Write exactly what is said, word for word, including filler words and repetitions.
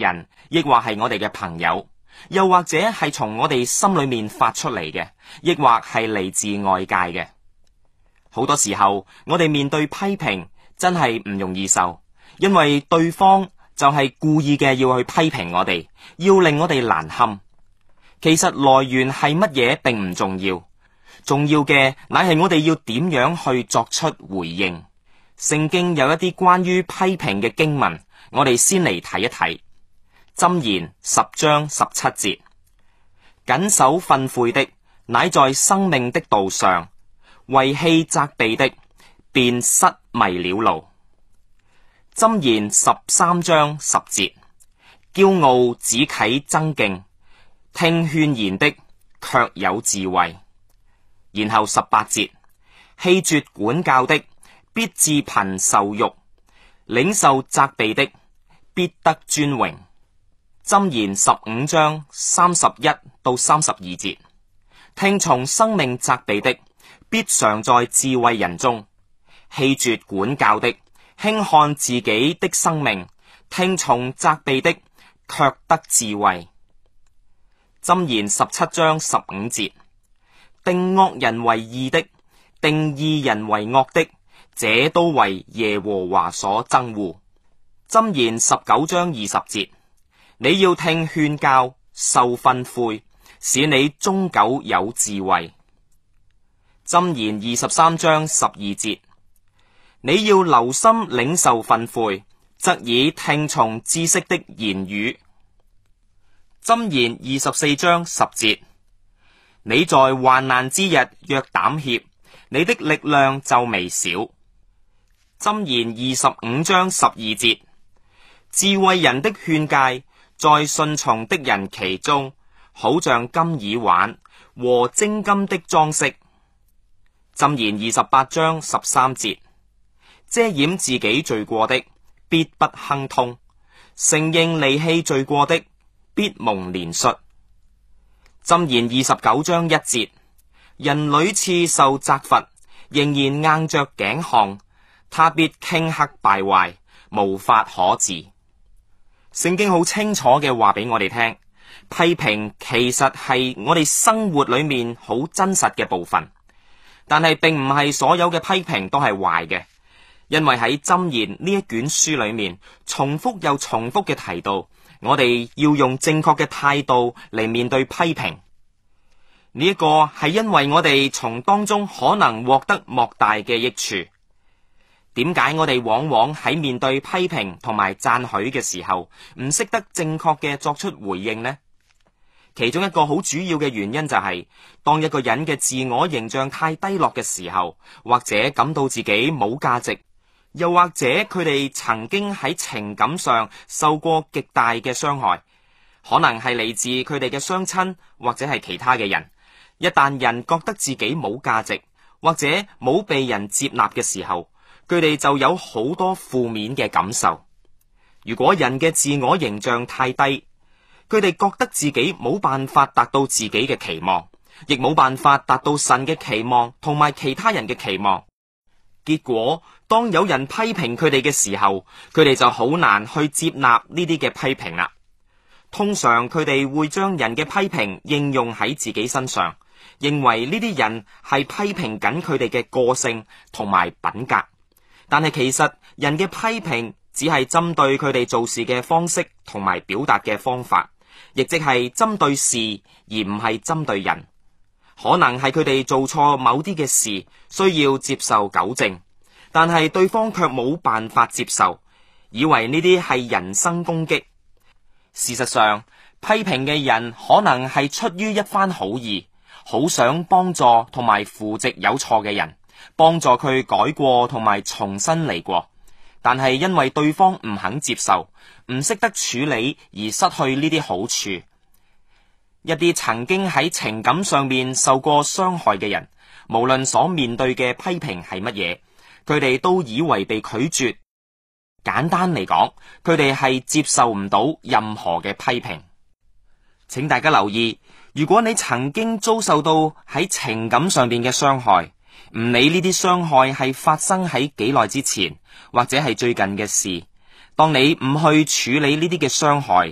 人，亦或係我哋嘅朋友，又或者係從我哋心裏面發出嚟嘅，亦或係嚟自外界嘅。好多時候，我哋面對批評真係唔容易受，因為對方就係故意嘅要去批評我哋，要令我哋難堪。其實來源係乜嘢並唔重要，重要嘅乃係我哋要點樣去作出回應。聖經有一啲關於批評嘅經文，我哋先嚟睇一睇。箴言十章十七節：謹守訓誨的，乃在生命的道上；遺棄責備的，便失迷了路。箴言十三章十節：驕傲只啟爭競，聽勸言的卻有智慧。然後十八節：棄絕管教的，必致貧受辱；領受責備的，必得尊榮。箴言十五章三十一到三十二節：聽從生命責備的，必常在智慧人中；棄絕管教的，輕看自己的生命；聽從責備的，卻得智慧。箴言十七章十五節：定惡人為義的，定義人為惡的，這都為耶和華所憎惡。箴言十九章二十節：你要聽勸教，受訓誨，使你終久有智慧。箴言二十三章十二節：你要留心領受訓誨，側耳聽從知識的言語。箴言二十四章十節：你在患難之日若膽怯，你的力量就微小。箴言二十五章十二節：智慧人的勸誡，在順從的人其中，好像金耳環和精金的裝飾。箴言二十八章十三節：遮掩自己罪過的，必不亨通；承認離棄罪過的，必蒙憐恤。箴言二十九章一節：人屢次受責罰，仍然硬着頸項，他必頃刻敗壞，無法可治。聖經好清楚嘅話俾我哋聽，批評其實係我哋生活裏面好真實嘅部分，但係並唔係所有嘅批評都係壞嘅，因為喺箴言呢一卷書裏面，重複又重複嘅提到，我哋要用正確嘅態度嚟面對批評。呢一個係因為我哋從當中可能獲得莫大嘅益處。點解我哋往往喺面對批評同埋讚許嘅時候，唔識得正確嘅作出回應呢？其中一個好主要嘅原因就係，當一個人嘅自我形象太低落嘅時候，或者感到自己冇價值，又或者佢哋曾經喺情感上受過極大嘅傷害，可能係嚟自佢哋嘅雙親或者係其他嘅人。一旦人覺得自己冇價值，或者冇被人接納嘅時候，佢哋就有好多負面嘅感受。如果人嘅自我形象太低，佢哋覺得自己冇辦法達到自己嘅期望，亦冇辦法達到神嘅期望同埋其他人嘅期望。結果當有人批評佢哋嘅時候，佢哋就好難去接納呢啲嘅批評啦。通常佢哋會將人嘅批評應用喺自己身上，認為呢啲人係批評緊佢哋嘅個性同埋品格。但係其實人嘅批評只係針對佢哋做事嘅方式同埋表達嘅方法，亦即係針對事而唔係針對人。可能係佢哋做錯某啲嘅事，需要接受糾正，但係對方卻冇辦法接受，以為呢啲係人身攻擊。事實上，批評嘅人可能係出於一番好意，好想幫助同埋扶植有錯嘅人，幫助佢改過同埋重新嚟過，但係因為對方唔肯接受，唔識得處理而失去呢啲好處。一啲曾經喺情感上面受過傷害嘅人，無論所面對嘅批評係乜嘢，佢哋都以為被拒絕。簡單嚟講，佢哋係接受唔到任何嘅批評。請大家留意，如果你曾經遭受到喺情感上面嘅傷害，唔理呢啲傷害係發生喺幾耐之前，或者係最近嘅事，當你唔去處理呢啲嘅傷害，